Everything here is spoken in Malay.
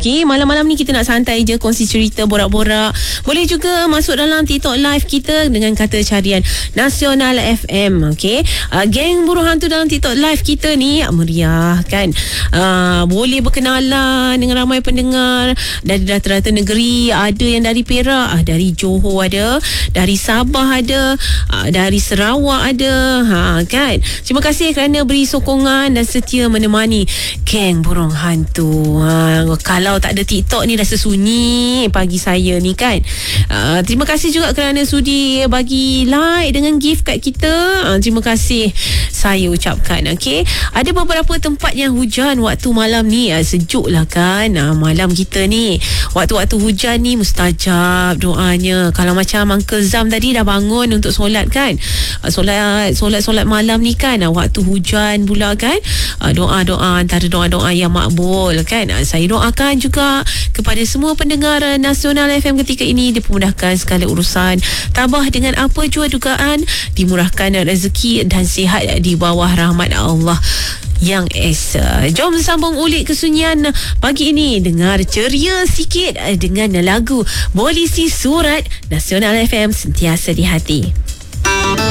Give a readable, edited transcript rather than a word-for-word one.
Okey, malam-malam ni kita nak santai je, kongsi cerita, borak-borak. Boleh juga masuk dalam TikTok live kita dengan kata carian Nasional FM. Okey, geng Burung Hantu dalam TikTok live kita ni meriah kan. Boleh berkenalan dengan ramai pendengar dari rata-rata negeri. Ada yang dari Perak, dari Johor ada, dari Sabah ada, dari Sarawak ada. Kan. Terima kasih kerana beri sokongan dan setia menemani geng Burung Hantu. Kalau tak ada TikTok ni rasa sunyi pagi saya ni kan. Terima kasih juga kerana sudi bagi like dengan gift kat kita. Terima kasih saya ucapkan. Okey, ada beberapa tempat yang hujan waktu malam ni. Sejuk lah kan. Malam kita ni waktu-waktu hujan ni mustajab doanya. Kalau macam Uncle Zam tadi dah bangun untuk solat kan. Solat malam ni kan. Waktu hujan pula kan. Doa-doa antara doa-doa yang makbul kan. Saya doakan juga kepada semua pendengar Nasional FM ketika ini dipermudahkan segala urusan, tabah dengan apa jua dugaan, dimurahkan rezeki dan sihat di bawah rahmat Allah yang esa. Jom sambung ulik kesunyian pagi ini. Dengar ceria sikit dengan lagu Polisi Surat. Nasional FM sentiasa di hati.